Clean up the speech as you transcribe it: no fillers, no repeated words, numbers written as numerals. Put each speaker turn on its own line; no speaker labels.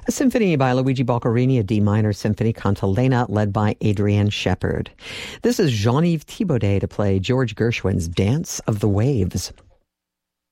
A symphony by Luigi Boccherini, a D minor symphony, Cantilena, led by Adrienne Shepard. This is Jean-Yves Thibaudet to play George Gershwin's Dance of the Waves.